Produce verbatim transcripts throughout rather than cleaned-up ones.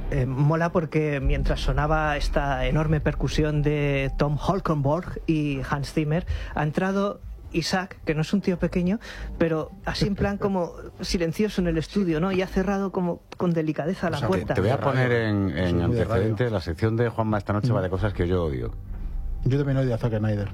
Eh, mola porque mientras sonaba esta enorme percusión de Tom Holkenborg y Hans Zimmer, ha entrado Isaac, que no es un tío pequeño, pero así en plan como silencioso en el estudio, ¿no? Y ha cerrado como con delicadeza la o sea, puerta. Te, te voy a poner en, en antecedente la sección de Juanma esta noche, Mm. va de cosas que yo odio. Yo también odio a Zack Snyder.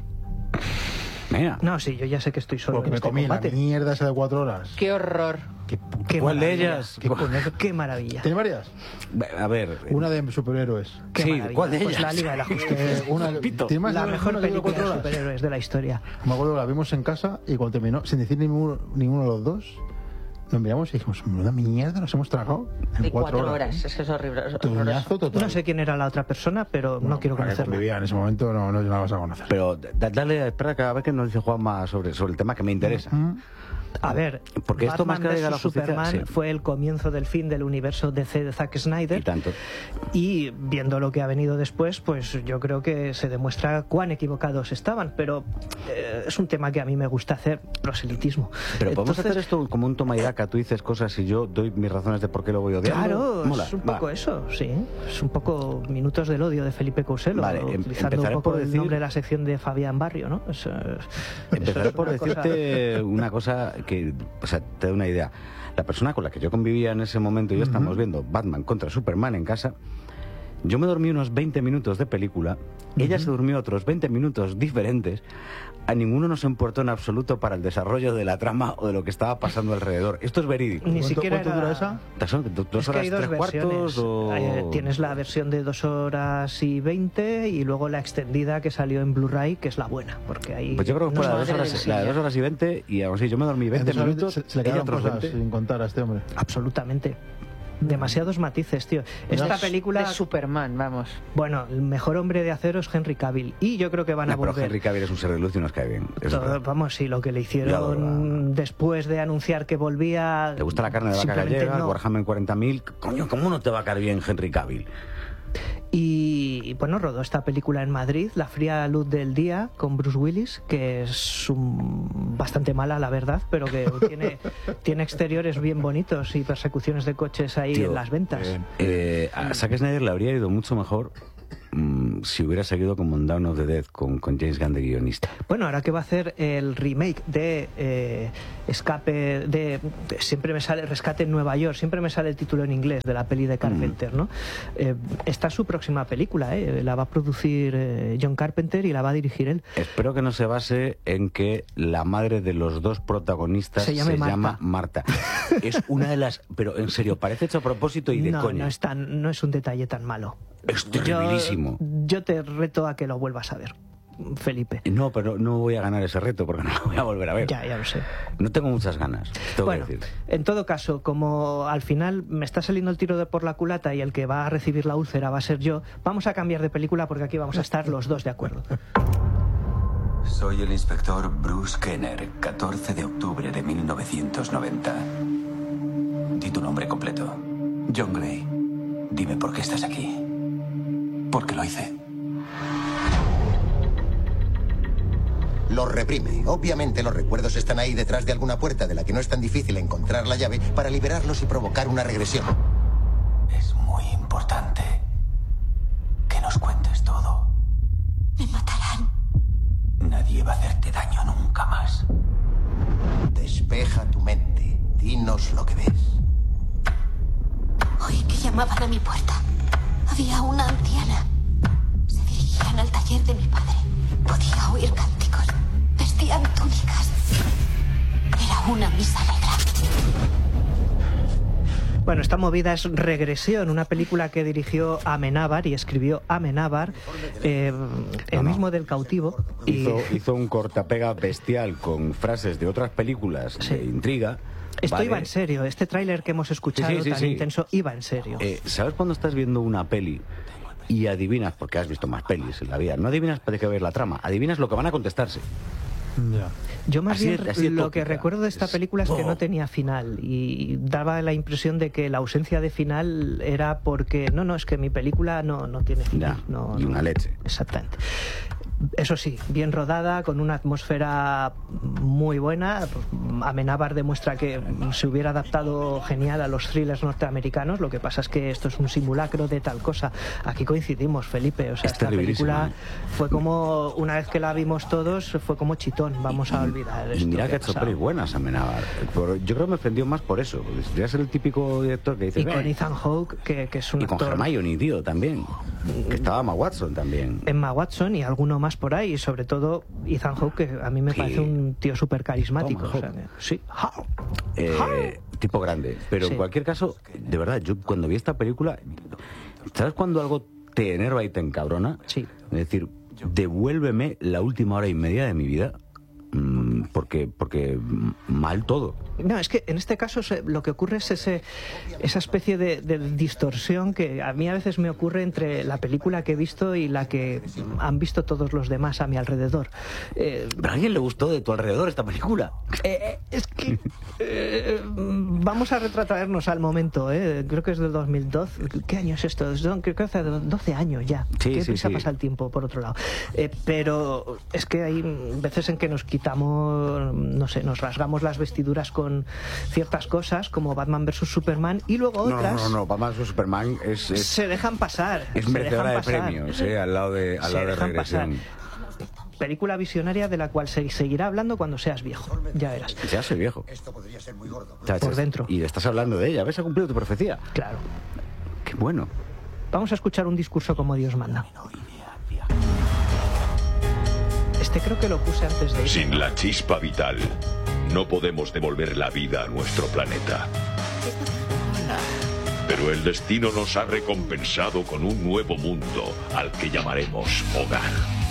Mira. No, sí, yo ya sé que estoy solo Porque en me este comí combate. la mierda esa de cuatro horas. ¡Qué horror! Qué puta- Qué ¿Cuál de maravilla. ellas? ¿Qué coñazo? Qué maravilla. ¿Tiene varias? A ver. Una de superhéroes. Qué Sí, maravilla. ¿cuál de Pues ellas? la Liga de la Justicia. Eh, una, Pito. ¿tiene más La de- mejor una de película cuatro de horas? superhéroes de la historia. Me acuerdo que la vimos en casa y cuando terminó, sin decir ninguno, ninguno de los dos, nos miramos y dijimos, menuda mierda nos hemos tragado en Y cuatro, cuatro horas. horas. Es que es horrible. es Toñazo horroroso. total. No sé quién era la otra persona, pero Bueno, no quiero para que conocerla. convivía en ese momento, no, no la vas a conocer. Pero da- dale, espera cada vez que nos dice Juanma sobre, sobre el tema que me interesa. Mm. A ver, Porque esto más Batman que la Liga de la versus Justicia, Superman sí. fue el comienzo del fin del universo D C de Zack Snyder. Y tanto. Y viendo lo que ha venido después, pues yo creo que se demuestra cuán equivocados estaban. Pero eh, es un tema que a mí me gusta hacer, proselitismo. Pero podemos Entonces, hacer esto como un toma y daca. Tú dices cosas y yo doy mis razones de por qué lo voy odiando. Claro, Mola, es un va. poco eso, sí. Es un poco Minutos del Odio de Felipe Couselo, Vale, em- utilizando empezaré un poco por el decir- nombre de la sección de Fabián Barrio, ¿no? Eso, Empezaré eso es por una cosa- decirte una cosa que, o sea, te da una idea. La persona con la que yo convivía en ese momento y yo estamos viendo Batman contra Superman en casa. Yo me dormí unos veinte minutos de película, ella se durmió otros veinte minutos diferentes, a ninguno nos importó en absoluto para el desarrollo de la trama o de lo que estaba pasando alrededor. Esto es verídico. Ni ¿Cuánto- siquiera cuánto era- dura esa? ¿Son do- dos Es que horas hay dos tres versiones. cuartos o...? Eh, Tienes la versión de dos horas y veinte y luego la extendida que salió en Blu-ray, que es la buena, porque ahí... Pues yo creo que no fue la de es dos madre horas, sencilla. la de dos horas y veinte y aún así yo me dormí veinte Entonces, minutos, se, se le ella quedaron otros cosas veinte. sin contar a este hombre. Absolutamente. Demasiados matices, tío. Esta Es- película... De Superman, vamos. Bueno, el mejor hombre de acero es Henry Cavill. Y yo creo que van a No, pero volver. Henry Cavill es un ser de luz y nos cae bien. Eso es Todo- verdad. vamos, sí, lo que le Ya, hicieron verdad. después de anunciar que volvía... ¿Te gusta la carne de vaca simplemente gallega, no. el Warhammer cuarenta mil? Coño, ¿cómo no te va a caer bien Henry Cavill? Y bueno, rodó esta película en Madrid, La fría luz del día, con Bruce Willis, que es un- bastante mala, la verdad, pero que tiene, tiene exteriores bien bonitos y persecuciones de coches ahí Tío, en las ventas. bien. Eh, a Zack Snyder le habría ido mucho mejor mm, si hubiera seguido con Dawn of the Dead, con, con James Gunn de guionista. Bueno, ahora que va a hacer el remake de eh, Escape, de, de- siempre me sale Rescate en Nueva York, siempre me sale el título en inglés de la peli de Carpenter, ¿no? Eh, está su próxima película, ¿eh? La va a producir eh, John Carpenter y la va a dirigir él. Espero que no se base en que la madre de los dos protagonistas Se se, llame Marta. llama Marta. Es una de las... Pero en serio, parece hecho a propósito y de no, coña. no es, tan, no es un detalle tan malo. Es Yo, terribilísimo. yo te reto a que lo vuelvas a ver, Felipe. No, pero no voy a ganar ese reto porque no lo voy a volver a ver. Ya, ya lo sé. No tengo muchas ganas, tengo Bueno, que decir. en todo caso, como al final me está saliendo el tiro de por la culata y el que va a recibir la úlcera va a ser yo, vamos a cambiar de película porque aquí vamos a estar los dos de acuerdo. Soy el inspector Bruce Kenner, catorce de octubre de mil novecientos noventa. Di tu nombre completo. John Gray. Dime por qué estás aquí. Porque lo hice. Los reprime. Obviamente los recuerdos están ahí detrás de alguna puerta de la que no es tan difícil encontrar la llave para liberarlos y provocar una regresión. Es muy importante que nos cuentes todo. Me matarán. Nadie va a hacerte daño nunca más. Despeja tu mente. Dinos lo que ves. Oí que llamaban a mi puerta. Había una anciana. Se dirigían al taller de mi padre. Podía oír cánticos. Vestían túnicas. Era una misa negra. Bueno, esta movida es Regresión, una película que dirigió Amenábar y escribió Amenábar, eh, el No, no. mismo del Cautivo. Y Hizo, hizo un cortapega bestial con frases de otras películas Sí. de intriga. esto ¿vale? iba en serio, este tráiler que hemos escuchado Sí, sí, sí, tan sí. intenso iba en serio. Eh, ¿Sabes cuando estás viendo una peli y adivinas, porque has visto más pelis en la vida, no adivinas para qué ver la trama, adivinas lo que van a contestarse? Ya. Yo más así bien de- así de lo que tópica. recuerdo de esta Es- película es que ¡Oh! no tenía final y daba la impresión de que la ausencia de final era porque no, no, es que mi película no, no tiene final. Ya, no, y no. una leche. Exactamente. Eso sí, bien rodada, con una atmósfera muy buena. Amenábar demuestra que se hubiera adaptado genial a los thrillers norteamericanos. Lo que pasa es que esto es un simulacro de tal cosa. Aquí coincidimos, Felipe. O sea, es esta película ¿eh? fue como, una vez que la vimos todos, fue como chitón. Vamos a olvidar esto. Y mira que ha ha hecho pasado. pelis buenas, Amenábar. Por- Yo creo que me ofendió más por eso. Porque si es el típico director que dice... Y con "Ven". Ethan Hawke, que, que es un Y con actor... Hermione, tío, también. Que estaba Emma Watson también. Emma Watson y alguno más por ahí, y sobre todo Ethan Hawke, que a mí me Sí. parece un tío súper carismático. Toma, O sea, que- sí. Eh, tipo grande. Pero Sí. en cualquier caso, de verdad, yo cuando vi esta película, ¿sabes cuando algo te enerva y te encabrona? Sí. Es decir, devuélveme la última hora y media de mi vida. mm, Porque, porque mm, mal todo. No, es que en este caso se- lo que ocurre es ese, esa especie de, de distorsión que a mí a veces me ocurre entre la película que he visto y la que han visto todos los demás a mi alrededor. Eh, ¿Pero a alguien le gustó de tu alrededor esta película? eh, es que eh, vamos a retrotraernos al momento, ¿eh? Creo que es del dos mil doce. ¿Qué año es esto? Es do- Creo que hace doce años ya. Sí, Qué sí, prisa sí. pasa el tiempo, por otro lado. Eh, pero es que hay veces en que nos quitamos, no sé, nos rasgamos las vestiduras con ciertas cosas, como Batman versus Superman, y luego No, otras no, no, no. Batman versus Superman es, es, se dejan pasar. es se merecedora de dejan pasar. premios, ¿eh? Al lado de, al Se lado de dejan pasar. Regresión. Película visionaria de la cual se seguirá hablando cuando seas viejo. Ya verás. Ya soy viejo. Esto podría ser muy gordo. Ya, Por ya- dentro. Y estás hablando de ella. ¿Ves? Ha cumplido tu profecía. Claro. Qué bueno. Vamos a escuchar un discurso como Dios manda. Este creo que lo puse antes de ir. Sin la chispa vital, no podemos devolver la vida a nuestro planeta. Pero el destino nos ha recompensado con un nuevo mundo al que llamaremos hogar.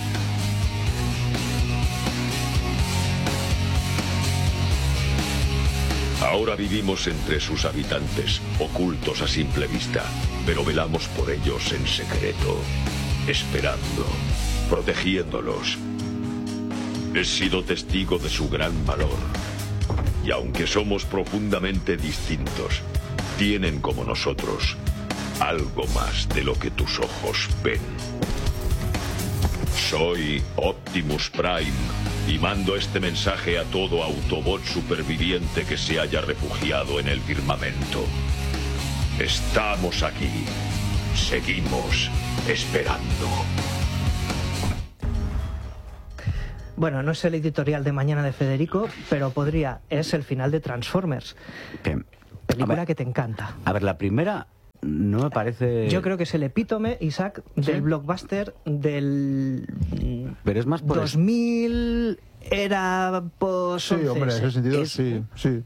Ahora vivimos entre sus habitantes, ocultos a simple vista, pero velamos por ellos en secreto, esperando, protegiéndolos. He sido testigo de su gran valor. Y aunque somos profundamente distintos, tienen como nosotros algo más de lo que tus ojos ven. Soy Optimus Prime y mando este mensaje a todo Autobot superviviente que se haya refugiado en el firmamento. Estamos aquí. Seguimos esperando. Bueno, no es el editorial de mañana de Federico, pero podría. Es el final de Transformers. Que- Película a ver, que te encanta. A ver, la primera no me parece... Yo creo que es el epítome, Isaac, del blockbuster del Pero es más por dos mil, era post Sí, hombre, en ese sentido, Es- sí, sí.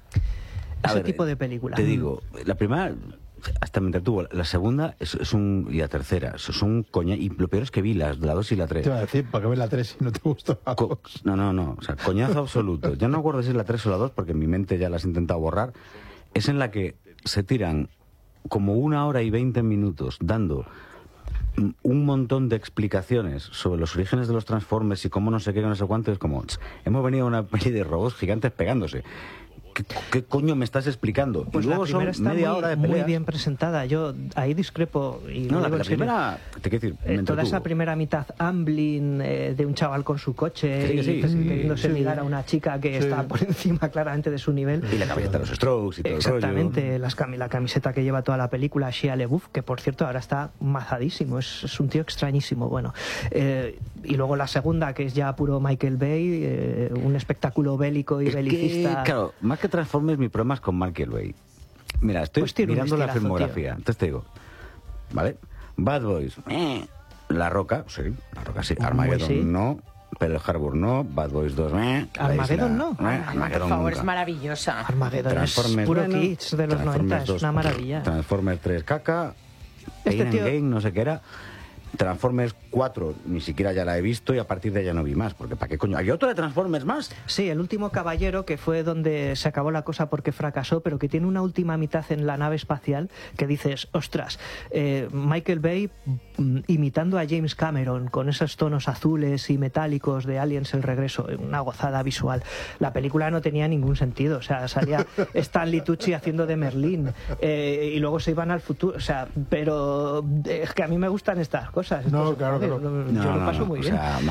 A ese ver, tipo de película. Te digo, la primera hasta me entretuvo. La segunda es, es un... Y la tercera, es es un coña... Y lo peor es que vi las, la dos y la tres. Te iba a decir, ¿para qué ves la tres si no te gustó la Co- dos? No, no, no. O sea, coñazo absoluto. Ya no me acuerdo si es la tres o la dos, porque en mi mente ya las he intentado borrar. Es en la que se tiran como una hora y veinte minutos dando mm, un montón de explicaciones sobre los orígenes de los Transformers y cómo no sé qué, no sé cuánto. Es como, "Ch, hemos venido a una peli de robots gigantes pegándose. ¿Qué, qué coño me estás explicando?" Pues y luego la primera son está media muy, hora de muy peleas. bien presentada. Yo ahí discrepo. Y No, lo la, digo en la serio. primera, te quiero decir, me Eh, toda entretuvo. esa primera mitad Amblin eh, de un chaval con su coche Que sí, que sí, y sí, queriéndose sí. ligar a una chica que Sí. está por encima claramente de su nivel. Y la camiseta de los Strokes y todo el rollo. Exactamente, las cami- la camiseta que lleva toda la película, Shia LaBeouf, que por cierto ahora está mazadísimo, es, es un tío extrañísimo. Bueno, eh, y luego la segunda, que es ya puro Michael Bay, eh, un espectáculo bélico y Es que, belicista. claro, más que Transformers, mi problema es con Michael Bay. Mira, estoy Pues tiene un mirando la estilazo, filmografía. Entonces te digo, ¿vale? Bad Boys, eh. La Roca, sí, La Roca sí. Muy Armageddon sí. no. Pearl Harbor no. Bad Boys dos, eh. La Armageddon isla, no. eh. Ay, Armageddon Por favor, nunca. es maravillosa. Armageddon es Transformers, puro bueno. kitsch de los Transformers noventa, es dos, una maravilla. Transformers tres, caca. Este Pain and tío- Gain, no sé qué era. Transformers cuatro, ni siquiera ya la he visto y a partir de ella no vi más. Porque ¿para qué coño? ¿Hay otro de Transformers más? Sí, El último caballero, que fue donde se acabó la cosa porque fracasó, pero que tiene una última mitad en la nave espacial que dices, ostras, eh, Michael Bay mm, imitando a James Cameron con esos tonos azules y metálicos de Aliens el regreso, una gozada visual. La película no tenía ningún sentido, o sea, salía Stanley Tucci haciendo de Merlín eh, y luego se iban al futuro, o sea, pero eh, es que a mí me gustan estas cosas. No, estos- claro, joder, claro. Yo No, lo no, paso no, muy o bien. sea, mal.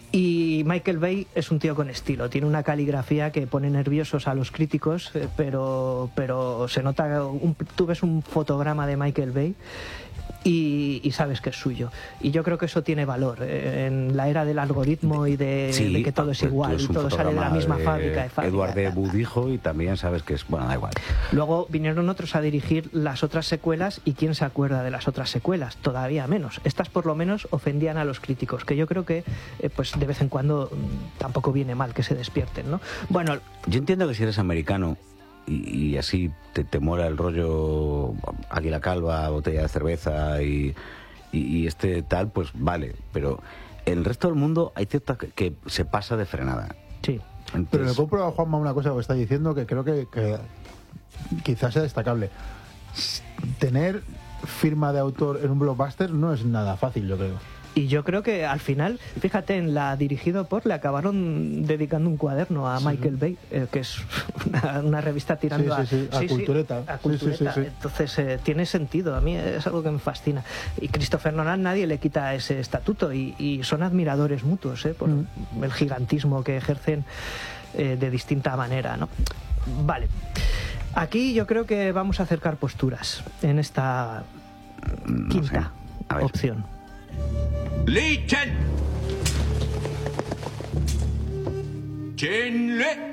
Y Michael Bay es un tío con estilo, tiene una caligrafía que pone nerviosos a los críticos, eh, pero, pero se nota, un, tú ves un fotograma de Michael Bay y, y sabes que es suyo. Y yo creo que eso tiene valor eh, en la era del algoritmo y de, sí, de que todo es pues, igual pues y todo sale de la misma de fábrica. De fábrica Edward de Budijo, y también sabes que es, bueno, da igual. Luego vinieron otros a dirigir las otras secuelas y ¿quién se acuerda de las otras secuelas? Todavía menos. Estas por lo menos ofendían a los críticos, que yo creo que eh, pues de vez en cuando mmm, tampoco viene mal que se despierten, ¿no? Bueno, yo entiendo que si eres americano y, y así te, te mola el rollo Águila Calva, botella de cerveza y, y, y este tal, pues vale, pero en el resto del mundo hay cierta que, que se pasa de frenada. Sí. Entonces, pero le compro a Juanma una cosa que está diciendo que creo que, que quizás sea destacable. Tener firma de autor en un blockbuster no es nada fácil, yo creo. Y yo creo que al final, fíjate, en la dirigido por le acabaron dedicando un cuaderno a sí. Michael Bay, eh, que es una, una revista tirando sí, sí, sí. a, sí, cultureta. Sí, a cultureta. Sí, sí, sí, sí. Entonces eh, tiene sentido, a mí es algo que me fascina. Y Christopher Nolan nadie le quita ese estatuto y, y son admiradores mutuos eh, por mm. el gigantismo que ejercen eh, de distinta manera, ¿no? Vale. Aquí yo creo que vamos a acercar posturas en esta no quinta sé. opción. Li Chen. Chen Le.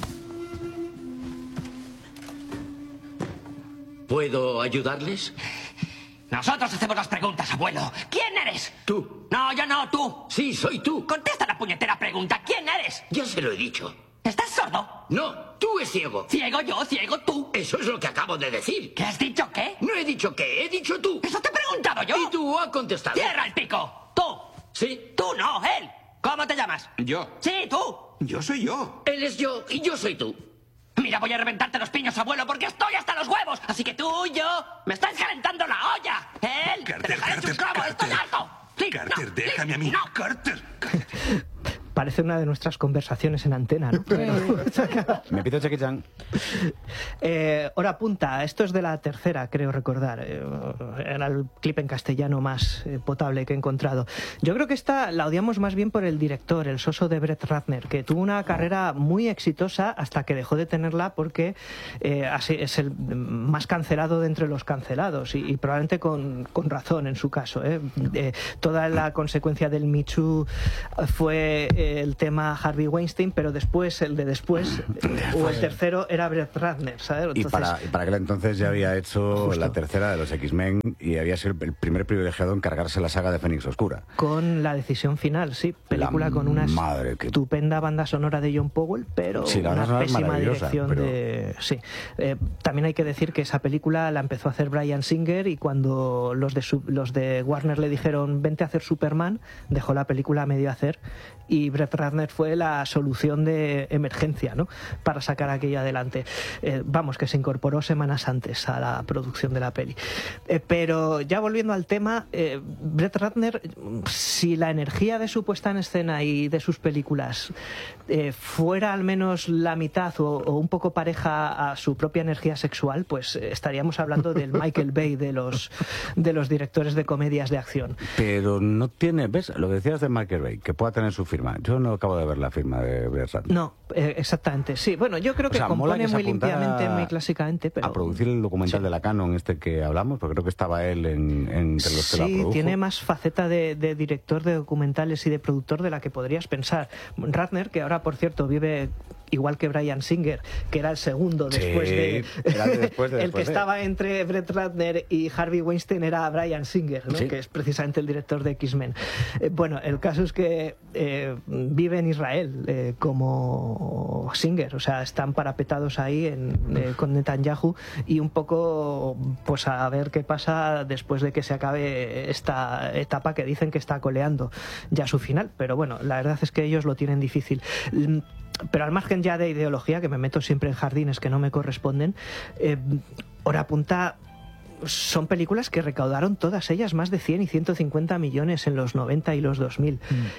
¿Puedo ayudarles? Nosotros hacemos las preguntas, abuelo. ¿Quién eres? Tú. No, yo no, tú. Sí, soy tú. Contesta la puñetera pregunta. ¿Quién eres? Ya se lo he dicho. ¿Estás sordo? No, tú es ciego. ¿Ciego yo? ¿Ciego tú? Eso es lo que acabo de decir. ¿Qué has dicho qué? No he dicho qué, he dicho tú. Eso te he preguntado yo. Y tú has contestado. ¡Cierra el pico! ¡Tú! ¿Sí? Tú no, él. ¿Cómo te llamas? Yo. Sí, tú. Yo soy yo. Él es yo y yo soy tú. Mira, voy a reventarte los piños, abuelo, porque estoy hasta los huevos. Así que tú y yo me estáis calentando la olla. Él, Carter, te dejaré Carter, un clavo, Carter. estoy harto. Sí, Carter, no, déjame sí, a mí. No. Carter. Parece una de nuestras conversaciones en antena, ¿no? Me pido Jackie Chan. Eh, hora punta, esto es de la tercera, creo recordar. Eh, era el clip en castellano más eh, potable que he encontrado. Yo creo que esta la odiamos más bien por el director, el soso de Brett Ratner, que tuvo una carrera muy exitosa hasta que dejó de tenerla porque eh, así es el más cancelado de entre los cancelados y, y probablemente con, con razón en su caso. ¿eh? Eh, toda la consecuencia del Me Too fue el tema Harvey Weinstein, pero después, el de después, o el tercero era Brett Ratner, ¿sabes? Entonces, y, para, y para aquel entonces ya había hecho justo. la tercera de los X-Men y había sido el primer privilegiado en cargarse la saga de Fénix Oscura. Con La decisión final, sí. Película la con una madre que... estupenda banda sonora de John Powell, pero sí, la una pésima dirección pero... de... Sí. Eh, también hay que decir que esa película la empezó a hacer Bryan Singer y cuando los de, su... los de Warner le dijeron vente a hacer Superman, dejó la película a medio hacer y Brett Ratner fue la solución de emergencia, ¿no? Para sacar aquello adelante. Eh, vamos, que se incorporó semanas antes a la producción de la peli. Eh, pero ya volviendo al tema, eh, Brett Ratner, si la energía de su puesta en escena y de sus películas eh, fuera al menos la mitad o, o un poco pareja a su propia energía sexual, pues eh, estaríamos hablando del Michael Bay de los, de los directores de comedias de acción. Pero no tiene, ¿ves? Lo que decías de Michael Bay, que pueda tener su firma. Yo no acabo de ver la firma de Brett Ratner. No, eh, exactamente, sí. Bueno, yo creo que o sea, compone que muy limpiamente, muy clásicamente, pero... A producir el documental sí. de la Canon este que hablamos, porque creo que estaba él en, entre los sí, que la produjo. Sí, tiene más faceta de, de director de documentales y de productor de la que podrías pensar. Ratner, que ahora, por cierto, vive... igual que Bryan Singer, que era el segundo después sí, de... era después de el que después estaba de... entre Brett Ratner y Harvey Weinstein era Bryan Singer, ¿no? Sí. Que es precisamente el director de X-Men. Eh, bueno, el caso es que eh, vive en Israel eh, como Singer, o sea, están parapetados ahí en, eh, con Netanyahu y un poco pues a ver qué pasa después de que se acabe esta etapa que dicen que está coleando ya su final, pero bueno, la verdad es que ellos lo tienen difícil. Pero al margen ya de ideología, que me meto siempre en jardines que no me corresponden, eh, hora punta son películas que recaudaron todas ellas más de cien y ciento cincuenta millones en los noventa y los dos mil.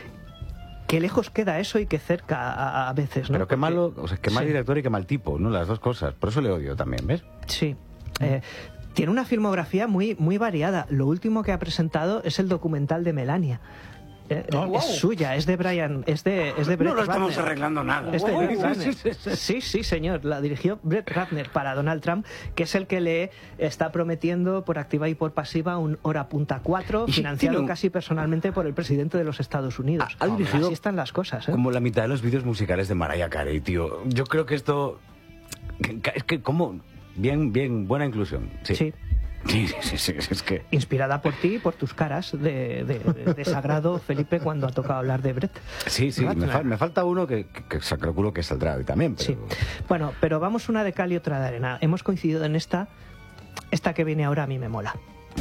Mm. Qué lejos queda eso y qué cerca a, a veces, ¿no? Pero qué Porque, malo, o sea, qué mal sí. director y qué mal tipo, ¿no? Las dos cosas. Por eso le odio también, ¿ves? Sí. Mm. Eh, tiene una filmografía muy, muy variada. Lo último que ha presentado es el documental de Melania, Eh, No, es wow. suya, es de Brian, es de, es de Brett No lo estamos Ratner. arreglando nada. Es de Wow. Brett Ratner. Sí, sí, señor. La dirigió Brett Ratner para Donald Trump, que es el que le está prometiendo por activa y por pasiva un hora punta cuatro, Y sí, financiado tiene un- casi personalmente por el presidente de los Estados Unidos. Ha- ha dirigido Así están las cosas, ¿eh? Como la mitad de los vídeos musicales de Mariah Carey, tío. Yo creo que esto... Es que como... Bien, bien, buena inclusión. Sí. Sí. Sí, sí, sí, sí, es que... Inspirada por ti y por tus caras de, de, de sagrado, Felipe, cuando ha tocado hablar de Brett. Sí, sí, me, Ratner. fal- me falta uno que, que, que se- calculo que saldrá hoy también. Pero... Sí. Bueno, pero vamos una de cal y otra de arena. Hemos coincidido en esta. Esta que viene ahora a mí me mola.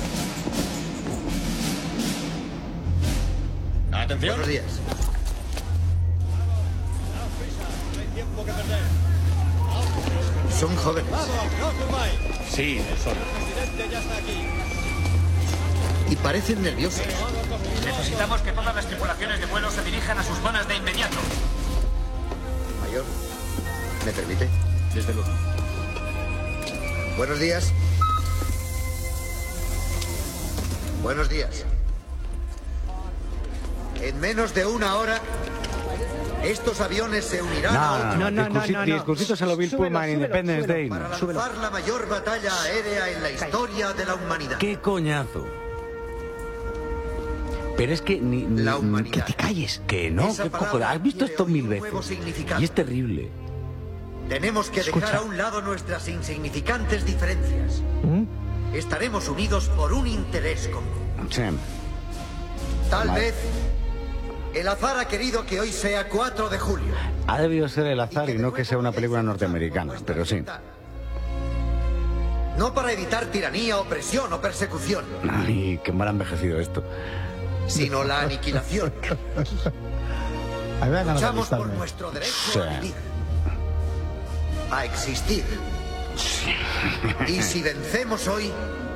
Atención. Buenos días. Son jóvenes. Sí, son. Y parecen nerviosos. Necesitamos que todas las tripulaciones de vuelo se dirijan a sus zonas de inmediato. Mayor, ¿me permite? Desde luego. Buenos días. Buenos días. En menos de una hora, estos aviones se unirán a otros No, no, no, discursi- discursitos a lo Bill Pullman, Independence Day. para lanzar la mayor batalla aérea en la historia de la humanidad. ¡Qué coñazo! Pero es que ni... ni- La humanidad. Que te calles. Que no, Esa que cojones. palabra Has visto tiene esto hoy mil un veces. nuevo significado. Y es terrible. Tenemos que Escucha. dejar a un lado nuestras insignificantes diferencias. ¿Mm? Estaremos unidos por un interés común. Sí. Tal Mal. vez el azar ha querido que hoy sea cuatro de julio. Ha debido ser el azar y no que sea una película norteamericana, pero sí. No para evitar tiranía, opresión o persecución, Ay, qué mal ha envejecido esto. sino la aniquilación. A mí me da ganas de Luchamos por alistarme. nuestro derecho Sí. a vivir, a existir. Y si vencemos hoy,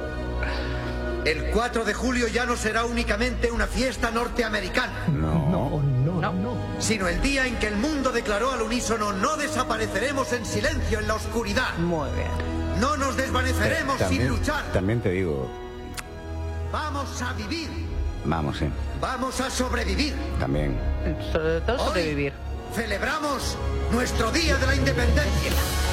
el cuatro de julio ya no será únicamente una fiesta norteamericana, No. No, no, no. sino el día en que el mundo declaró al unísono: no desapareceremos en silencio en la oscuridad. Muy bien. No nos desvaneceremos sin También, luchar. también te digo, Vamos a vivir. vamos, sí, Vamos a sobrevivir. también. Sobre todo Hoy sobrevivir. celebramos nuestro Día de la Independencia.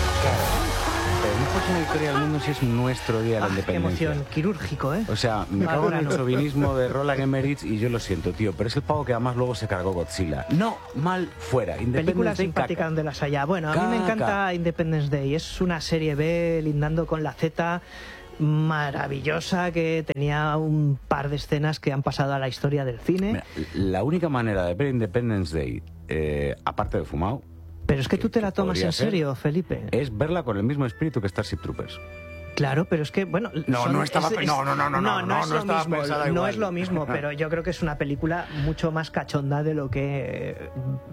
Pero no puede ser una victoria del mundo si es nuestro día de la Ah, qué independencia. emoción. Quirúrgico, ¿eh? O sea, me cago en Ahora el no. chauvinismo de Roland Emmerich y yo lo siento, tío, pero es el pavo que además luego se cargó Godzilla. No, mal, fuera. Película Independence Day, simpática caca. donde las haya. Bueno, a mí me Caca. encanta Independence Day. Es una serie B lindando con la Z maravillosa que tenía un par de escenas que han pasado a la historia del cine. Mira, la única manera de ver Independence Day, eh, aparte de fumado, Pero es que tú te la tomas podría en ser, serio, Felipe. es verla con el mismo espíritu que Starship Troopers. Claro, pero es que, bueno... No, son- no estaba es- pe- es- no, no, no, no, no, no, es no lo estaba mismo, pensada no igual. es lo mismo, pero yo creo que es una película mucho más cachonda de lo que...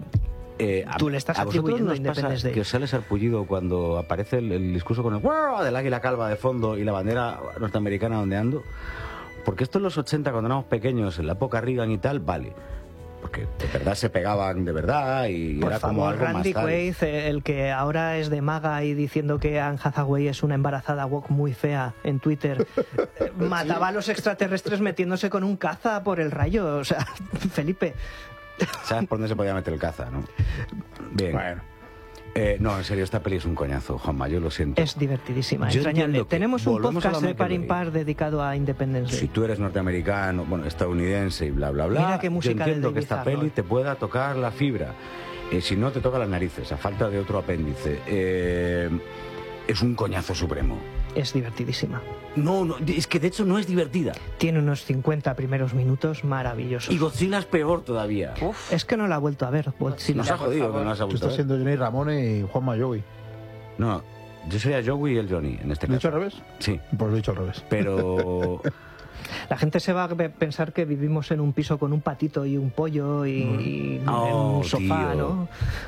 Eh, a- Tú le estás a vosotros atribuyendo nos pasa Independence Day. que os sale sarpullido cuando aparece el, el discurso con el "Wow", del águila calva de fondo y la bandera norteamericana ondeando. Porque esto en los ochenta, cuando éramos pequeños, en la época Reagan y tal, vale. Porque de verdad se pegaban de verdad y Por era como favor, algo Randy más tal. Quaid, eh, el que ahora es de maga y diciendo que Anne Hathaway es una embarazada woke muy fea en Twitter, eh, mataba a los extraterrestres metiéndose con un caza por el rayo. O sea, Felipe... ¿Sabes por dónde se podía meter el caza, no? Bien. Eh, no, en serio, esta peli es un coñazo, Juanma, yo lo siento. Es divertidísima, Yo entrañable. entiendo que Tenemos un volvemos a podcast la de par Michael impar dedicado a Independence Si Day. tú eres norteamericano, bueno, estadounidense y bla, bla, bla, Mira qué música yo de entiendo que David esta Arnold. peli te pueda tocar la fibra. Eh, si no, te toca las narices, a falta de otro apéndice. Eh, es un coñazo supremo. Es divertidísima. No, no, es que de hecho no es divertida. Tiene unos cincuenta primeros minutos maravillosos. Y Godzilla es peor todavía. Uf. Es que no la he vuelto a ver, Godzilla. Nos ha jodido que no las ha Tú vuelto a estás ver. siendo Johnny Ramón y Juanma Joey. No, yo sería Joey y el Johnny, en este ¿Lo he dicho caso. al revés? Sí, Pues lo he dicho al revés. pero... La gente se va a pe- pensar que vivimos en un piso con un patito y un pollo y, y Oh, en un sofá, tío. ¿no?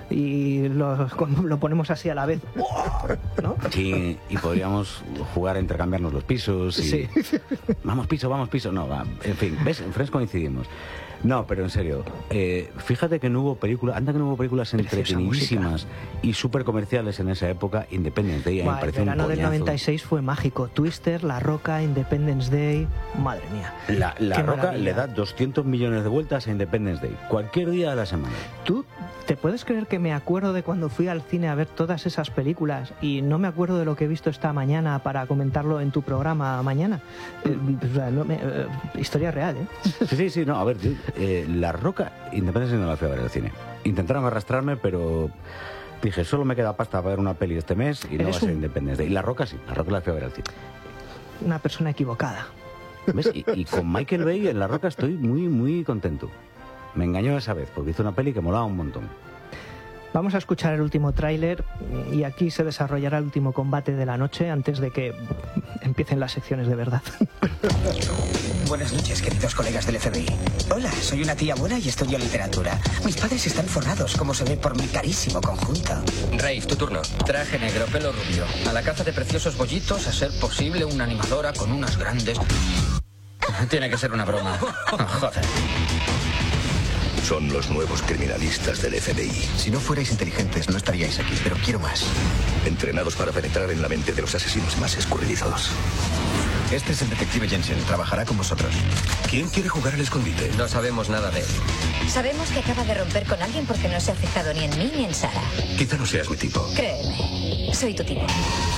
Y lo, con- lo ponemos así a la vez, ¿no? Sí, y podríamos jugar a intercambiarnos los pisos y... Sí. Vamos piso, vamos piso. No, va, en fin, ¿ves? En Friends coincidimos. No, pero en serio, eh, fíjate que no hubo películas, anda que no hubo películas Preciosa entretenidísimas y súper comerciales en esa época. Independence Day, a mí me Buah, el pareció un verano del coñazo. noventa y seis fue mágico. Twister, La Roca, Independence Day... madre mía. La, la Qué Roca maravilla. le da doscientos millones de vueltas a Independence Day, cualquier día de la semana. ¿Tú te puedes creer que me acuerdo de cuando fui al cine a ver todas esas películas y no me acuerdo de lo que he visto esta mañana para comentarlo en tu programa mañana? Eh, o sea, no me- eh, historia real, ¿eh? Sí, sí, sí, no, a ver, yo, eh, La Roca, Independence Day no la fui a ver al cine. Intentaron arrastrarme, pero dije, solo me queda pasta para ver una peli este mes y no va a Eres ser un- Independence Day. La Roca sí, La Roca la fui a ver al cine. Una persona equivocada. ¿Ves? Y, y con Michael Bay en La Roca estoy muy, muy contento. Me engañó esa vez, porque hizo una peli que molaba un montón. Vamos a escuchar el último tráiler y aquí se desarrollará el último combate de la noche antes de que empiecen las secciones de verdad. Buenas noches, queridos colegas del F B I. Hola, soy una tía buena y estudio literatura. Mis padres están forrados, como se ve por mi carísimo conjunto. Rave, tu turno. Traje negro, pelo rubio. A la caza de preciosos bollitos, a ser posible una animadora con unas grandes... Tiene que ser una broma. Oh, joder. Son los nuevos criminalistas del F B I. Si no fuerais inteligentes, no estaríais aquí, pero quiero más. Entrenados para penetrar en la mente de los asesinos más escurridizos. Este es el detective Jensen, trabajará con vosotros. ¿Quién quiere jugar al escondite? No sabemos nada de él. Sabemos que acaba de romper con alguien porque no se ha fijado ni en mí ni en Sara. Quizá no seas mi tipo. Créeme, soy tu tipo.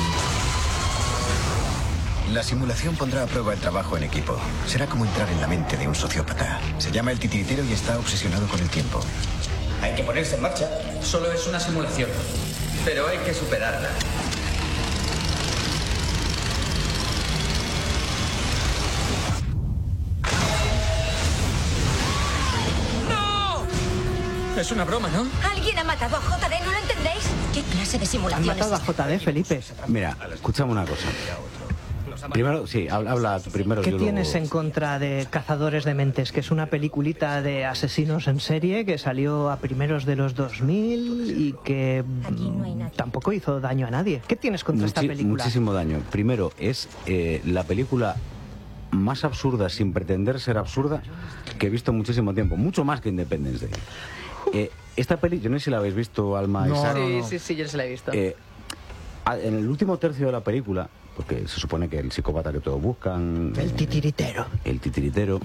La simulación pondrá a prueba el trabajo en equipo. Será como entrar en la mente de un sociópata. Se llama el titiritero y está obsesionado con el tiempo. Hay que ponerse en marcha. Solo es una simulación. Pero hay que superarla. ¡No! Es una broma, ¿no? ¿Alguien ha matado a J D? ¿No lo entendéis? ¿Qué clase de Han simulación es matado a esta? J D, Felipe. Mira, escúchame una cosa. Primero, sí, habla, habla tú primero. ¿Qué yo tienes luego... en contra de Cazadores de Mentes? Que es una peliculita de asesinos en serie que salió a primeros de los dos mil y que mm, tampoco hizo daño a nadie. ¿Qué tienes contra esta Muchi- película? Muchísimo daño. Primero, es eh, la película más absurda, sin pretender ser absurda, que he visto en muchísimo tiempo. Mucho más que Independence Day. Eh, esta peli, yo no sé si la habéis visto, Alma y Sara. Sí, sí, sí, yo se la he visto. Eh, a- en el último tercio de la película, porque se supone que el psicópata que todos buscan... El titiritero. El titiritero.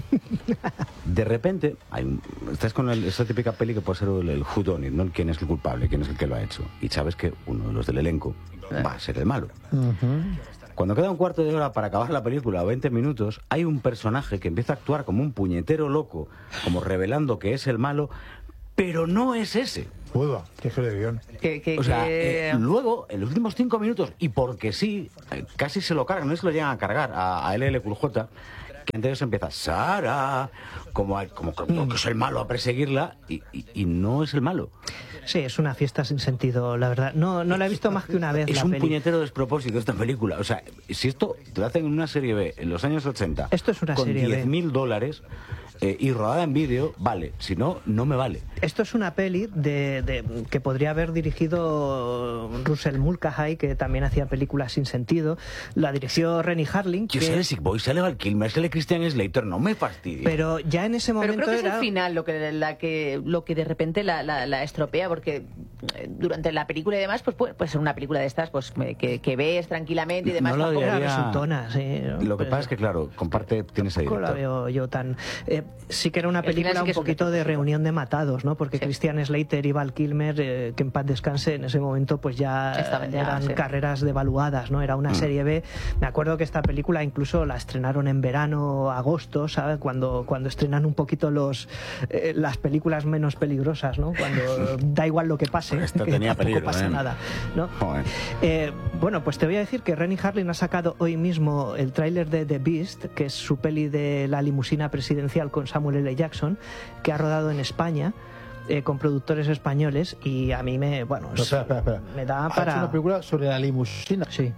De repente, hay un, estás con el, esa típica peli que puede ser el, el who done it, ¿no? Quién es el culpable, quién es el que lo ha hecho. Y sabes que uno de los del elenco va a ser el malo. Cuando queda un cuarto de hora para acabar la película, o veinte minutos, hay un personaje que empieza a actuar como un puñetero loco, como revelando que es el malo, pero no es ese. Puedo, qué guión. Que, que, O sea, que- eh, luego, en los últimos cinco minutos, y porque sí, eh, casi se lo cargan, no es que lo llegan a cargar a, a L L Cool J, que entonces empieza Sara, como, a- como, como que es el malo a perseguirla, y, y- y no es el malo. Sí, es una fiesta sin sentido, la verdad. No, no la he visto más que una vez. Es la un peli. puñetero despropósito esta película. O sea, si esto te lo hacen en una serie B en los años ochenta, Esto es una con serie B. diez mil dólares eh, y rodada en vídeo, vale. Si no, no me vale. Esto es una peli de, de- que podría haber dirigido Russell Mulcahy, que también hacía películas sin sentido. La dirigió Renny Harlin. Yo que- sale Sick Boy, sale Val Kilmer, sale Christian Slater, no me fastidia. Pero ya en ese Pero momento creo que es era... el final lo que, la que, lo que de repente la, la, la estropea, porque eh, durante la película y demás, pues puede, puede ser una película de estas pues eh, que, que ves tranquilamente y demás. No lo tampoco- odiaría. resultona, sí. Lo que Pero- pasa es que, claro, comparte, tienes ahí. Tampoco la veo yo tan... eh, sí que era una Al final película sí que un es un poquito de reunión de matados, ¿no? Porque Christian Slater y Val Kilmer, eh, que en paz descanse, en ese momento pues ya Estaban ya, eran sí. carreras devaluadas, ¿no? Era una Mm. serie B. Me acuerdo que esta película incluso la estrenaron en verano, agosto, ¿sabes? Cuando, cuando estrenan un poquito los eh, las películas menos peligrosas, ¿no? Cuando da igual lo que pase, Esta que tenía tampoco peligro, pasa ¿eh? nada, ¿no? Joder. Eh, bueno, pues te voy a decir que Renny Harlin ha sacado hoy mismo el tráiler de The Beast, que es su peli de la limusina presidencial con Samuel L. Jackson, que ha rodado en España eh, con productores españoles y a mí me, bueno, No, espera, espera, espera. me da Ha hecho para... una película sobre la limusina. Sí.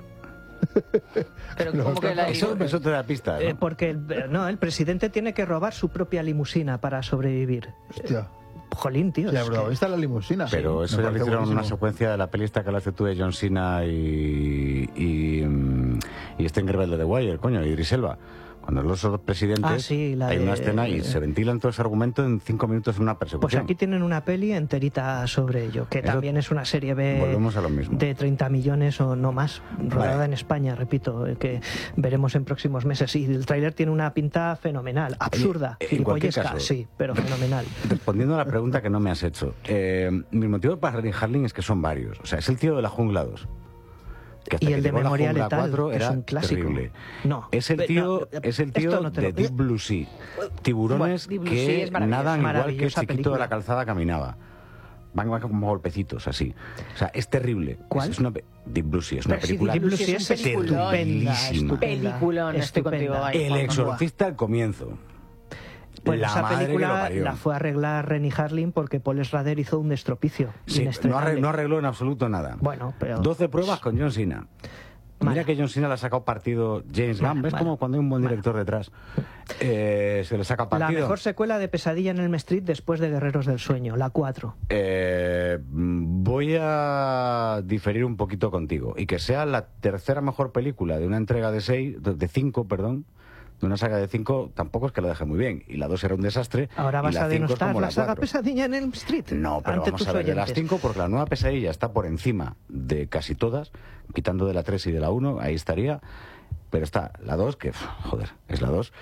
Pero No, como que la Eso, eso te da pista, ¿no? Eh, porque el, no, el presidente tiene que robar su propia limusina para sobrevivir. Hostia. Jolín, tío. Sí, es bro, que- esta es la limusina. Pero eso Me ya le parece hicieron una buenísimo. secuencia de la peli esta que la hace tú de John Cena y, y, mm, y este Rebelde de Wire, coño, y Idris Elba. Cuando los dos presidentes, Ah, sí, la hay de- una escena y se ventilan todo ese argumento en cinco minutos en una Pues persecución. aquí tienen una peli enterita sobre ello, que Eso- también es una serie B Volvemos a lo mismo. de treinta millones o no más, rodada Vale. en España, repito, eh, que veremos en próximos meses. Y el tráiler tiene una pinta fenomenal, absurda, Oye, en cualquier gilipollesca, caso- sí, pero fenomenal. Respondiendo a la pregunta que no me has hecho, eh, mi motivo para Renny Harlin es que son varios. O sea, es el tío de la Jungla dos. Que hasta Y que el de llegó la Memoria Jungla Letal, cuatro que es era un clásico. terrible. No, Es el pe- tío, no, es el esto tío no te de lo- Deep Blue Sea. Tiburones Bueno, Deep Blue Sea que es maravilloso. nadan igual que el Maravillosa chiquito película. de la calzada caminaba. Van, van como golpecitos así. O sea, es terrible. ¿Cuál? Es, es una, pe- Deep Blue Sea es una Pero si película Deep Blue Sea es un peliculón. terriblísima. Peliculón, estoy contigo. ahí, El Juanma. exorcista al comienzo. Pues la esa madre que lo película parió. la fue a arreglar Renny Harlin porque Paul Schrader hizo un destropicio. Sí, no, inestrenable. arregló, no arregló en absoluto nada. Bueno, pero... doce pruebas con John Cena. Mira que John Cena le ha sacado partido James Gunn. Mala, ¿Ves mala. como cuando hay un buen director detrás? Eh, se le saca La partido. mejor secuela de Pesadilla en Elm Street después de Guerreros del Sueño, la cuatro. Eh, voy a diferir un poquito contigo. Y que sea la tercera mejor película de una entrega de seis, de de cinco, perdón, de una saga de cinco, tampoco es que lo deje muy bien. Y la dos era un desastre. Ahora y vas la a cinco es denostar como la, la saga cuatro. Pesadilla en Elm Street. No, pero ante vamos tus a ver, de las oyentes. cinco, porque la nueva Pesadilla está por encima de casi todas, quitando de la tres y de la uno, ahí estaría. Pero está la dos, que, pf, joder, es la dos,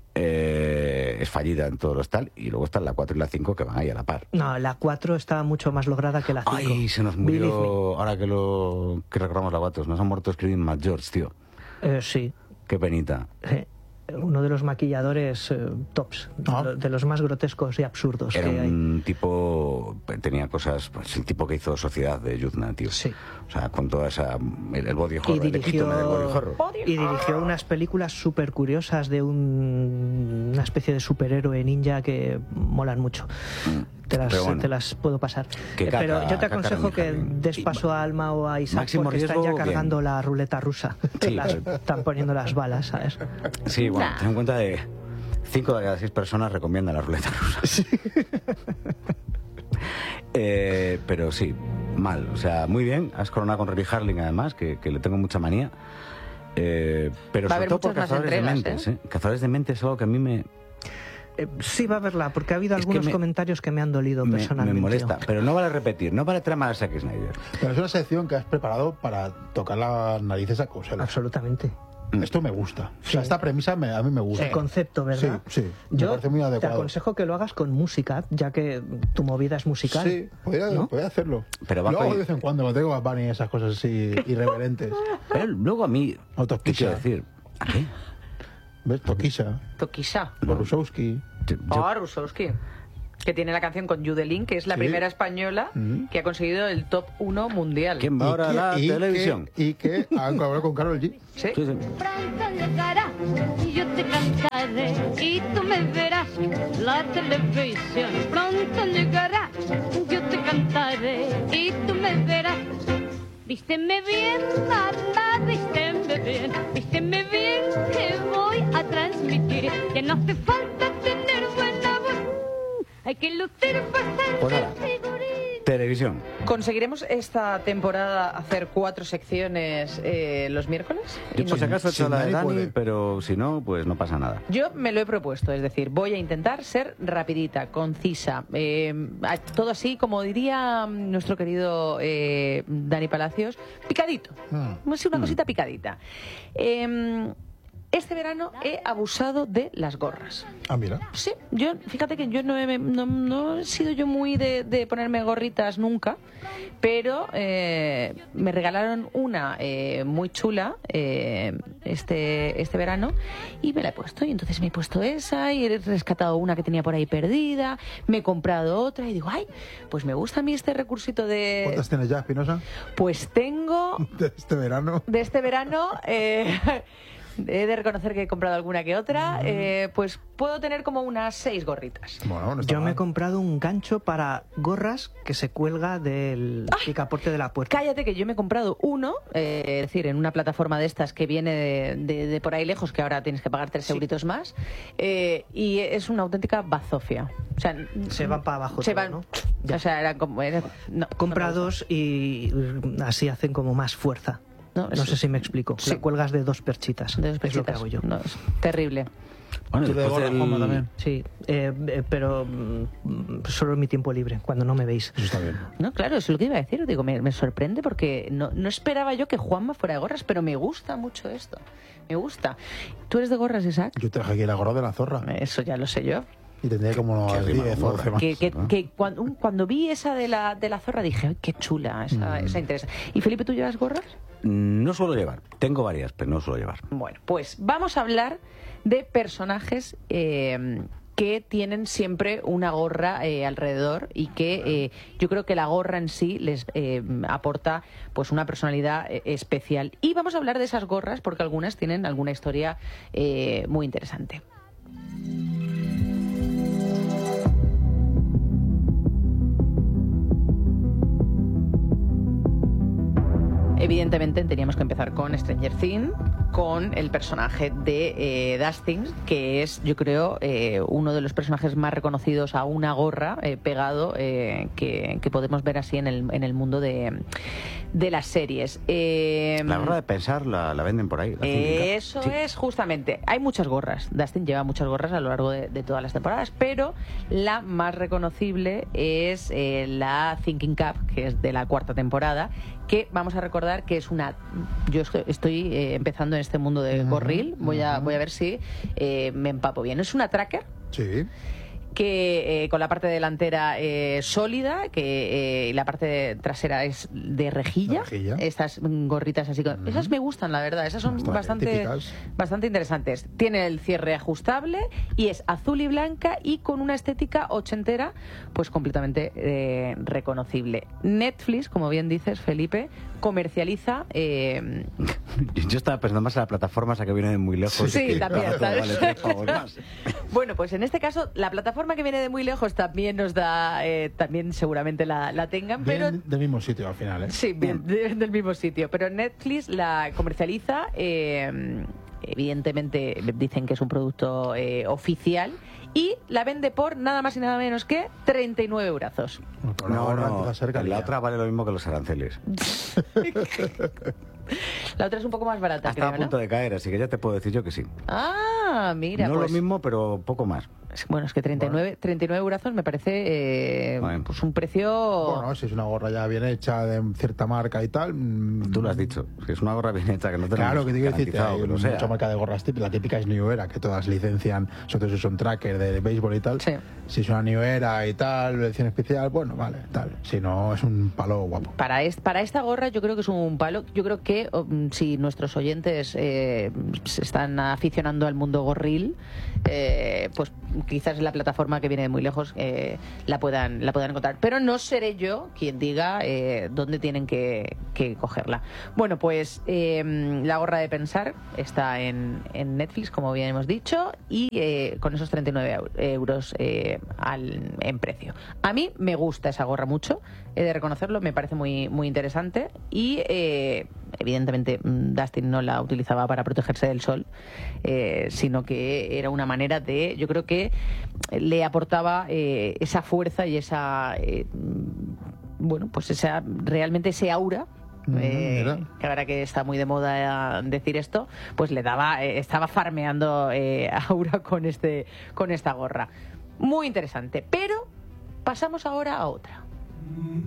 eh, es fallida en todos los tal, y luego están la cuatro y la cinco que van ahí a la par. No, la cuatro está mucho más lograda que la cinco. Ay, se nos Believe me. murió, ahora que lo que recordamos la cuatro, nos ha muerto Screaming Mad George, tío. Eh, sí. Qué penita. Eh, uno de los maquilladores eh, tops, Ah. de, de los más grotescos y absurdos Era que hay. un tipo, tenía cosas, pues el tipo que hizo Sociedad de Yuzna, tío. Sí. O sea, con toda esa, el, el body horror, Y el dirigió, epítome del body horror. y dirigió unas películas súper curiosas de un, una especie de superhéroe ninja que molan mucho. Te las, Pero bueno. te las puedo pasar. Que Eh, caca, Pero yo te caca aconsejo Renny que Harlin. des paso a Alma o a Isaac Máximo porque están ya riesgo, cargando bien. la ruleta rusa. Sí, Las- pero- están poniendo las balas, ¿sabes? Sí, bueno, Nah. ten en cuenta de cinco de cada seis personas recomiendan la ruleta rusa. Eh, pero sí, mal. O sea, muy bien. Has coronado con Renny Harlin, además, que, que le tengo mucha manía. Eh, pero Va a sobre haber todo por muchas más Cazadores de entregas, Mentes. ¿eh? Cazadores de Mentes es algo que a mí me, Eh, sí, va a verla, porque ha habido Es que algunos me- comentarios que me han dolido me, me personalmente. molesta. Pero no vale repetir, no vale tramar a Zack Snyder. Pero es una sección que has preparado para tocar las narices a Cosel. Absolutamente. Esto me gusta. O sea, esta premisa me- a mí me gusta. El concepto, ¿verdad? Sí, sí. Me Yo parece muy te adecuado. aconsejo que lo hagas con música, ya que tu movida es musical. Sí, podría, ¿no? podría hacerlo. Pero va Lo hago con- de vez en cuando, cuando tengo Bad Bunny y esas cosas así irreverentes. Pero luego a mí, O ¿qué quiero Toquisha. decir? ¿A qué? ¿Ves? Toquisha. Toquisha. Borusowski. Oh, Rusowski. Que tiene la canción con Judelin, que es la Sí. primera española que ha conseguido el top uno mundial. ¿Quién va ahora a la y que- televisión? y que han colaborado con Karol G. Sí. Sí, sí. Pronto llegará y yo te cantaré y tú me verás la televisión. Pronto llegará, yo te cantaré y tú me verás. Vísteme bien, mamá, vísteme bien, vísteme bien que voy a transmitir que no hace falta tener buena voz, hay que lucir bastante Pues nada. figurín. Televisión. ¿Conseguiremos esta temporada hacer cuatro secciones eh, los miércoles? Yo Y por si no- acaso he hecho si la de nadie Dani, puede. pero si no, pues no pasa nada. Yo me lo he propuesto, es decir, voy a intentar ser rapidita, concisa, eh, a- todo así, como diría mm, nuestro querido eh, Dani Palacios, picadito, Mm. sí, una cosita picadita. Eh, este verano he abusado de las gorras. Ah, mira. Sí, yo, fíjate que yo no he, no, no he sido yo muy de, de ponerme gorritas nunca, pero eh, me regalaron una eh, muy chula eh, este, este verano y me la he puesto. Y entonces me he puesto esa y he rescatado una que tenía por ahí perdida, me he comprado otra y digo, ay, pues me gusta a mí este recursito de... ¿Cuántas tienes ya, Espinosa? Pues tengo De este verano. de este verano... Eh, he de reconocer que he comprado alguna que otra, eh, pues puedo tener como unas seis gorritas. Bueno, no está Yo me he mal. comprado un gancho para gorras que se cuelga del picaporte de la puerta. Cállate que yo me he comprado uno, eh, es decir, en una plataforma de estas que viene de, de- de por ahí lejos, que ahora tienes que pagar tres euritos más, eh, y es una auténtica bazofia. O sea, Se van para abajo se todo, van, ¿no? O sea, era como... era- no, Compra no me gusta. dos y así hacen como más fuerza. No, no sé si me explico. Sí. La cuelgas de dos perchitas. De dos Es lo que perchitas. hago yo. No, es terrible. Bueno, Tú de después gorra, del- Juanma, también. Sí, eh, eh, pero mm, solo en mi tiempo libre, cuando no me veis. Eso está bien. No, claro, eso es lo que iba a decir. Digo, me, me sorprende porque no, no esperaba yo que Juanma fuera de gorras, pero me gusta mucho esto. Me gusta. ¿Tú eres de gorras, Isaac? Yo traje aquí la gorra de la zorra. Eso ya lo sé yo. Y tendría como Qué rima diez con o gorra. doce más. Que, que, que cuando, un- cuando vi esa de la, de la zorra dije, ¡ay, qué chula! Esa, Mm. esa interesa. ¿Y Felipe, tú llevas gorras? No suelo llevar. Tengo varias, pero no suelo llevar. Bueno, pues vamos a hablar de personajes eh, que tienen siempre una gorra eh, alrededor y que eh, yo creo que la gorra en sí les eh, aporta pues una personalidad eh, especial. Y vamos a hablar de esas gorras porque algunas tienen alguna historia eh, muy interesante. Evidentemente teníamos que empezar con Stranger Things, con el personaje de eh, Dustin, que es, yo creo, eh, uno de los personajes más reconocidos a una gorra eh, pegado eh, que, que podemos ver así en el, en el mundo de, de las series. Eh, La gorra de pensar la, la venden por ahí. la eh, Cindy Cap. eso Sí. es, justamente. Hay muchas gorras. Dustin lleva muchas gorras a lo largo de, de todas las temporadas, pero la más reconocible es eh, la Thinking Cap, que es de la cuarta temporada, que vamos a recordar que es una... Yo estoy- estoy eh, empezando en este mundo de gorril, voy a, voy a ver si eh, me empapo bien. Es una tracker Sí. que eh, con la parte delantera eh, sólida, que eh, la parte trasera es de rejilla. De rejilla. Estas mm, gorritas así, con- esas me gustan, la verdad. Esas son Bastante bastante, típicas. bastante interesantes. Tiene el cierre ajustable y es azul y blanca y con una estética ochentera, pues completamente eh, reconocible. Netflix, como bien dices, Felipe, comercializa. Eh, Yo estaba pensando más en la plataforma esa que viene de muy lejos. Sí, que también, todo ¿sabes? vale tres pavos más. Bueno, pues en este caso la plataforma que viene de muy lejos también nos da, eh, también seguramente la, la tengan, pero Vienen del mismo sitio al final, ¿eh? sí, bien, de- del mismo sitio. Pero Netflix la comercializa, eh, evidentemente dicen que es un producto eh, oficial y la vende por nada más y nada menos que treinta y nueve eurazos. Con la No, gorra no, empieza a ser la calidad. otra vale lo mismo que los aranceles. La otra es un poco más barata, Está creo, a punto ¿no? de caer, así que ya te puedo decir yo que sí. Ah, mira, no pues... lo mismo, pero poco más. Bueno, es que treinta y nueve, treinta y nueve eurazos me parece eh, Bueno. pues un precio... Bueno, si es una gorra ya bien hecha de cierta marca y tal. mm, Tú lo has dicho. Si es una gorra bien hecha que no tenemos Claro, que te quiero decir, garantizado hay que lo mucha sea. marca de gorras típicas. La típica es New Era, que todas licencian, sobre todo si son tracker de béisbol y tal. Sí. Si es una New Era y tal, edición especial, bueno, vale, tal. Si no, es un palo guapo. Para, est- para esta gorra yo creo que es un palo. Yo creo que um, si nuestros oyentes eh, se están aficionando al mundo gorril, eh, pues quizás en la plataforma que viene de muy lejos eh, la puedan la puedan encontrar. Pero no seré yo quien diga eh, dónde tienen que, que cogerla. Bueno, pues eh, la gorra de pensar está en, en Netflix, como bien hemos dicho, y eh, con esos treinta y nueve eu- euros eh, al, en precio. A mí me gusta esa gorra mucho, he de reconocerlo, me parece muy, muy interesante y eh, evidentemente mm, Dustin no la utilizaba para protegerse del sol, eh, sino que era una manera de, yo creo que le aportaba eh, esa fuerza y esa, eh, mm, bueno, pues esa, realmente ese aura. Eh, mira. que ahora que está muy de moda eh, decir esto, pues le daba, eh, estaba farmeando eh, aura con este, con esta gorra. Muy interesante. Pero pasamos ahora a otra.